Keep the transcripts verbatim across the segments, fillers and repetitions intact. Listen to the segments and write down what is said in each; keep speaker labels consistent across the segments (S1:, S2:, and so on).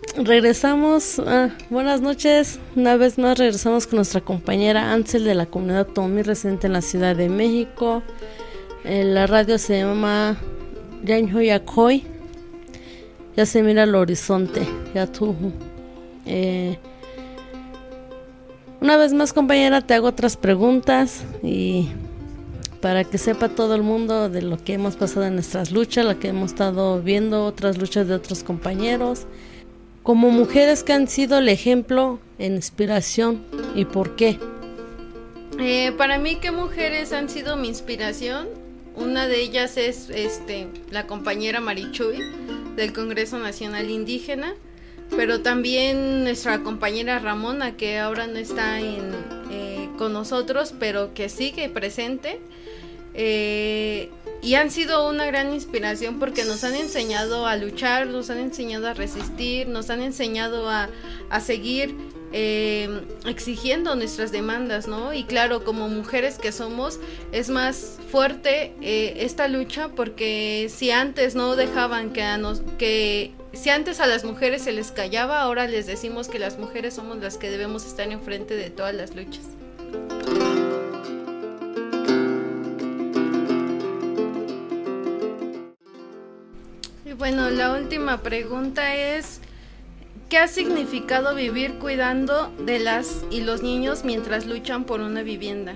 S1: Regresamos, ah, buenas noches, una vez más regresamos con nuestra compañera Ansel de la comunidad Tomí residente en la Ciudad de México. Eh, la radio se llama Yanhoyacoy, ya se mira el horizonte, ya tú. Eh, una vez más, compañera, te hago otras preguntas y para que sepa todo el mundo de lo que hemos pasado en nuestras luchas, lo que hemos estado viendo, otras luchas de otros compañeros. Como mujeres, que han sido el ejemplo en inspiración y por qué.
S2: Eh, para mí, ¿qué mujeres han sido mi inspiración? Una de ellas es este, la compañera Marichuy del Congreso Nacional Indígena, pero también nuestra compañera Ramona, que ahora no está en, eh, con nosotros, pero que sigue presente. Eh, y han sido una gran inspiración porque nos han enseñado a luchar, nos han enseñado a resistir, nos han enseñado a, a seguir eh, exigiendo nuestras demandas, ¿no? Y claro, como mujeres que somos, es más fuerte eh, esta lucha, porque si antes no dejaban que a nos, que si antes a las mujeres se les callaba, ahora les decimos que las mujeres somos las que debemos estar enfrente de todas las luchas. Bueno, la última pregunta es, ¿qué ha significado vivir cuidando de las y los niños mientras luchan por una vivienda?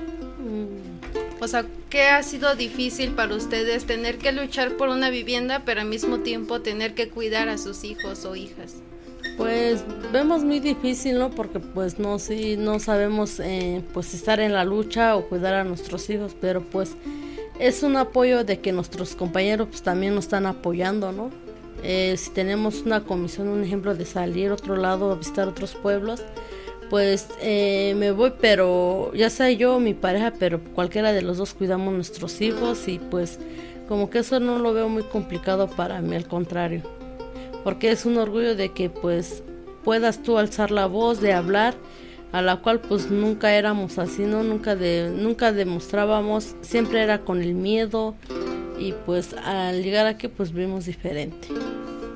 S2: O sea, ¿qué ha sido difícil para ustedes tener que luchar por una vivienda, pero al mismo tiempo tener que cuidar a sus hijos o hijas?
S1: Pues vemos muy difícil, ¿no? Porque pues no, sí, no sabemos eh, pues estar en la lucha o cuidar a nuestros hijos, pero pues es un apoyo de que nuestros compañeros pues también nos están apoyando, ¿no? Eh, si tenemos una comisión, un ejemplo de salir a otro lado a visitar otros pueblos, pues eh, me voy, pero ya sea yo o mi pareja, pero cualquiera de los dos cuidamos nuestros hijos y pues como que eso no lo veo muy complicado para mí, al contrario, porque es un orgullo de que pues puedas tú alzar la voz, de hablar, a la cual pues nunca éramos así, ¿no? Nunca de, nunca demostrábamos, siempre era con el miedo y pues al llegar aquí pues vimos diferente.